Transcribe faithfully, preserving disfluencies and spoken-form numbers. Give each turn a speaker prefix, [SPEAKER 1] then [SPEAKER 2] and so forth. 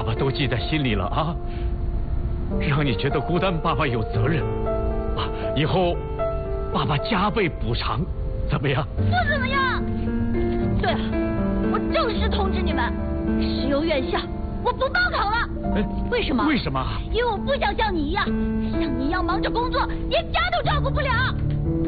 [SPEAKER 1] 爸爸都记在心里了啊，让你觉得孤单，爸爸有责任啊，以后爸爸加倍补偿，怎么样？
[SPEAKER 2] 不怎么样。对了，我正式通知你们，石油院校我不报考了。
[SPEAKER 1] 哎，
[SPEAKER 2] 为什么？
[SPEAKER 1] 为什么？
[SPEAKER 2] 因为我不想像你一样，像你一样忙着工作，连家都照顾不了。